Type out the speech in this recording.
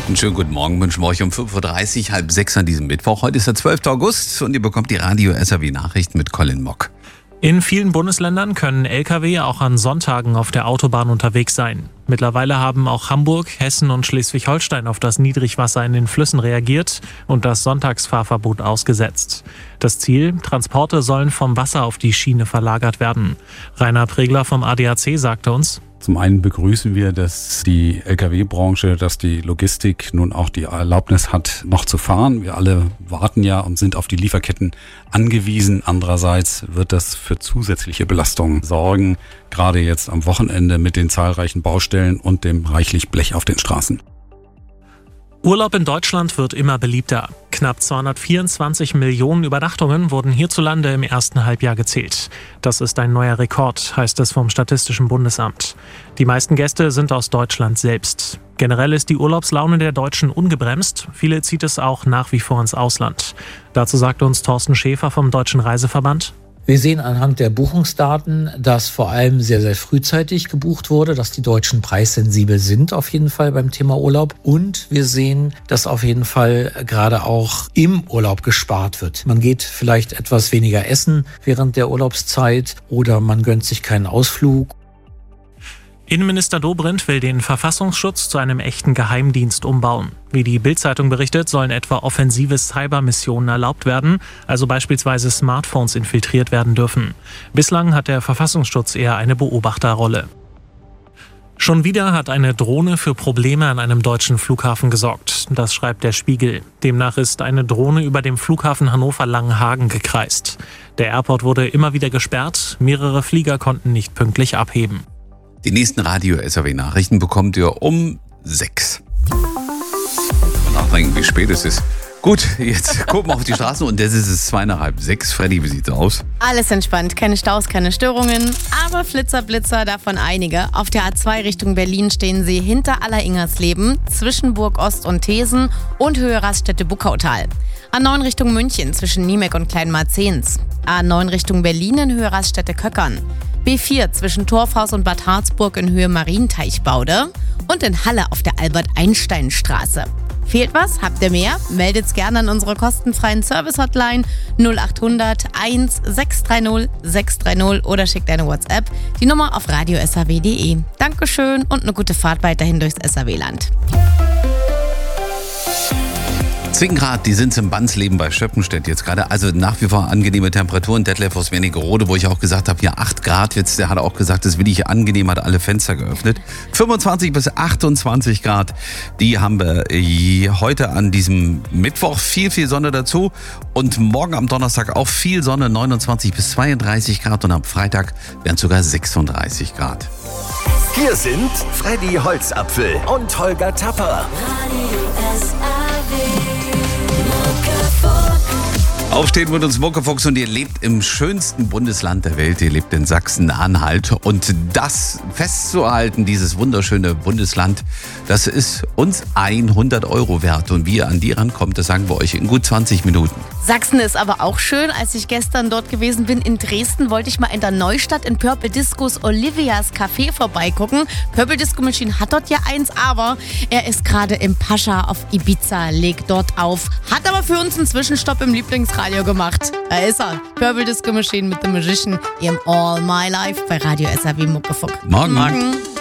Einen schönen guten Morgen wünschen wir euch um 5.30 Uhr, halb 6 an diesem Mittwoch. Heute ist der 12. August und ihr bekommt die Radio SAW Nachrichten mit Colin Mock. In vielen Bundesländern können Lkw auch an Sonntagen auf der Autobahn unterwegs sein. Mittlerweile haben auch Hamburg, Hessen und Schleswig-Holstein auf das Niedrigwasser in den Flüssen reagiert und das Sonntagsfahrverbot ausgesetzt. Das Ziel: Transporte sollen vom Wasser auf die Schiene verlagert werden. Rainer Pregler vom ADAC sagte uns: Zum einen begrüßen wir, dass die Lkw-Branche, dass die Logistik nun auch die Erlaubnis hat, noch zu fahren. Wir alle warten ja und sind auf die Lieferketten angewiesen. Andererseits wird das für zusätzliche Belastungen sorgen, gerade jetzt am Wochenende mit den zahlreichen Baustellen und dem reichlich Blech auf den Straßen. Urlaub in Deutschland wird immer beliebter. Knapp 224 Millionen Übernachtungen wurden hierzulande im ersten Halbjahr gezählt. Das ist ein neuer Rekord, heißt es vom Statistischen Bundesamt. Die meisten Gäste sind aus Deutschland selbst. Generell ist die Urlaubslaune der Deutschen ungebremst. Viele zieht es auch nach wie vor ins Ausland. Dazu sagte uns Thorsten Schäfer vom Deutschen Reiseverband: Wir sehen anhand der Buchungsdaten, dass vor allem sehr, sehr frühzeitig gebucht wurde, dass die Deutschen preissensibel sind auf jeden Fall beim Thema Urlaub. Und wir sehen, dass auf jeden Fall gerade auch im Urlaub gespart wird. Man geht vielleicht etwas weniger essen während der Urlaubszeit oder man gönnt sich keinen Ausflug. Innenminister Dobrindt will den Verfassungsschutz zu einem echten Geheimdienst umbauen. Wie die Bild-Zeitung berichtet, sollen etwa offensive Cybermissionen erlaubt werden, also beispielsweise Smartphones infiltriert werden dürfen. Bislang hat der Verfassungsschutz eher eine Beobachterrolle. Schon wieder hat eine Drohne für Probleme an einem deutschen Flughafen gesorgt. Das schreibt der Spiegel. Demnach ist eine Drohne über dem Flughafen Hannover-Langenhagen gekreist. Der Airport wurde immer wieder gesperrt, mehrere Flieger konnten nicht pünktlich abheben. Die nächsten Radio SAW Nachrichten bekommt ihr um 6. Nachdenken, wie spät es ist. Gut, jetzt gucken wir auf die Straßen und das ist es 5:45. Freddy, wie sieht's aus? Alles entspannt, keine Staus, keine Störungen, aber Flitzer, Blitzer, davon einige. Auf der A2 Richtung Berlin stehen sie hinter Aller-Ingersleben, zwischen Burg Ost und Thesen und Höhe Raststätte-Buckautal. A9 Richtung München zwischen Niemek und Kleinmarzens. A9 Richtung Berlin in Höhe Raststätte-Köckern. B4 zwischen Torfhaus und Bad Harzburg in Höhe Marienteichbaude und in Halle auf der Albert-Einstein-Straße. Fehlt was? Habt ihr mehr? Meldet's gerne an unsere kostenfreien Service-Hotline 0800 1 630 630 oder schickt eine WhatsApp. Die Nummer auf radiosaw.de. Dankeschön und eine gute Fahrt weiterhin durchs SAW-Land. 10 Grad, die sind im Bansleben bei Schöppenstedt jetzt gerade. Also nach wie vor angenehme Temperaturen. Detlef aus Wernigerode, wo ich auch gesagt habe, ja 8 Grad jetzt. Der hat auch gesagt, das will ich angenehm, hat alle Fenster geöffnet. 25 bis 28 Grad, die haben wir heute an diesem Mittwoch. Viel Sonne dazu. Und morgen am Donnerstag auch viel Sonne, 29 bis 32 Grad. Und am Freitag werden es sogar 36 Grad. Hier sind Freddy Holzapfel und Holger Tapper. Aufstehen mit uns Muckefuchs und ihr lebt im schönsten Bundesland der Welt. Ihr lebt in Sachsen-Anhalt. Und das festzuhalten, dieses wunderschöne Bundesland, das ist uns 100 € wert. Und wie ihr an die rankommt, das sagen wir euch in gut 20 Minuten. Sachsen ist aber auch schön. Als ich gestern dort gewesen bin in Dresden, wollte ich mal in der Neustadt in Purple Discos Olivias Café vorbeigucken. Purple Disco Machine hat dort ja eins, aber er ist gerade im Pascha auf Ibiza, legt dort auf. Hat aber für uns einen Zwischenstopp im Lieblingsradio gemacht. Da ist er. Purple Disco Machine mit The Magician im All My Life bei Radio SAW Muckefuck. Morgen. Morgen.